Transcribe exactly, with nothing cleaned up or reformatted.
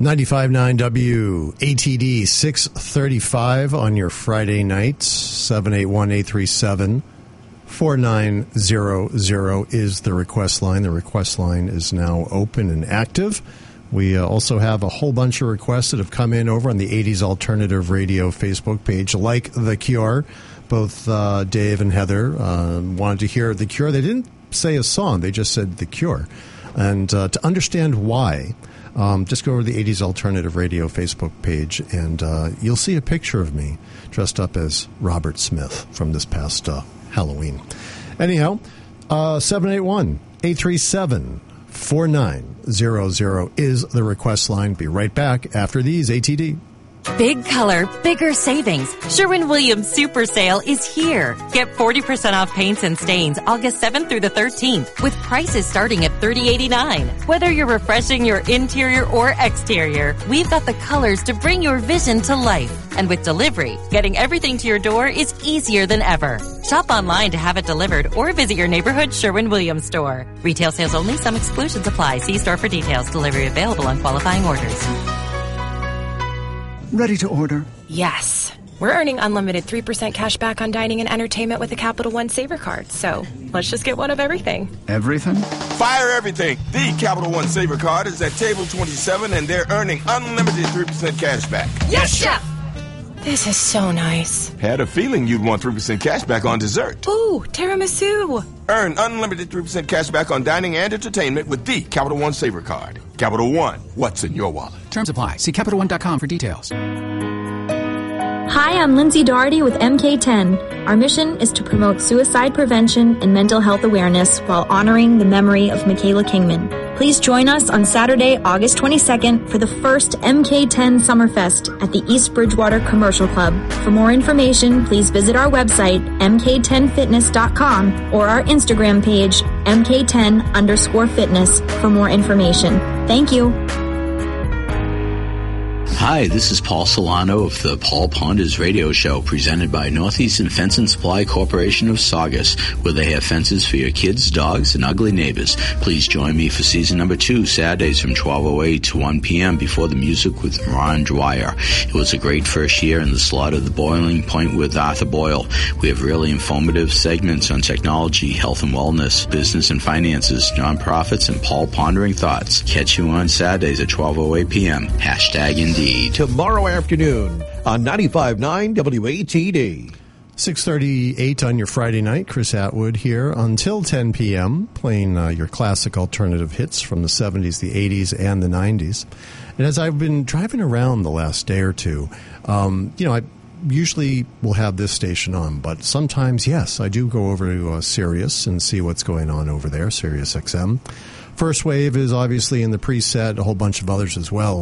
ninety-five point nine W A T D six thirty-five on your Friday nights. seven eight one, eight three seven, four nine zero zero is the request line. The request line is now open and active. We uh, also have a whole bunch of requests that have come in over on the eighties Alternative Radio Facebook page, like The Cure. Both uh, Dave and Heather uh, wanted to hear The Cure. They didn't say a song. They just said The Cure. And uh, to understand why, Um, just go over to the eighties Alternative Radio Facebook page, and uh, you'll see a picture of me dressed up as Robert Smith from this past uh, Halloween. Anyhow, uh, seven eight one, eight three seven, four nine zero zero is the request line. Be right back after these. A T D. Big color, bigger savings. Sherwin-Williams Super Sale is here. Get forty percent off paints and stains August seventh through the thirteenth with prices starting at thirty eighty-nine. Whether you're refreshing your interior or exterior, we've got the colors to bring your vision to life. And with delivery, getting everything to your door is easier than ever. Shop online to have it delivered or visit your neighborhood Sherwin-Williams store. Retail sales only. Some exclusions apply. See store for details. Delivery available on qualifying orders. Ready to order? Yes. We're earning unlimited three percent cash back on dining and entertainment with a Capital One Saver card. So let's just get one of everything. Everything? Fire everything. The Capital One Saver card is at table twenty-seven, and they're earning unlimited three percent cash back. Yes, Chef! This is so nice. Had a feeling you'd want three percent cash back on dessert. Ooh, tiramisu. Earn unlimited three percent cash back on dining and entertainment with the Capital One Saver card. Capital One, what's in your wallet? Terms apply. See Capital One dot com for details. Hi, I'm Lindsay Doherty with M K ten. Our mission is to promote suicide prevention and mental health awareness while honoring the memory of Michaela Kingman. Please join us on Saturday, August twenty-second for the first M K ten Summerfest at the East Bridgewater Commercial Club. For more information, please visit our website, m k ten fitness dot com, or our Instagram page, m k ten underscore fitness, for more information. Thank you. Hi, this is Paul Solano of the Paul Ponders Radio Show, presented by Northeastern Fence and Supply Corporation of Saugus, where they have fences for your kids, dogs, and ugly neighbors. Please join me for season number two, Saturdays from twelve oh eight to one p.m. before the music with Ron Dwyer. It was a great first year in the slot of the Boiling Point with Arthur Boyle. We have really informative segments on technology, health and wellness, business and finances, nonprofits, and Paul Pondering Thoughts. Catch you on Saturdays at twelve oh eight p.m. Hashtag Indeed. Tomorrow afternoon on ninety-five point nine W A T D. six thirty-eight on your Friday night. Chris Atwood here until ten p.m. playing uh, your classic alternative hits from the seventies, the eighties, and the nineties. And as I've been driving around the last day or two, um, you know, I usually will have this station on, but sometimes, yes, I do go over to uh, Sirius and see what's going on over there, Sirius X M. First Wave is obviously in the preset, a whole bunch of others as well.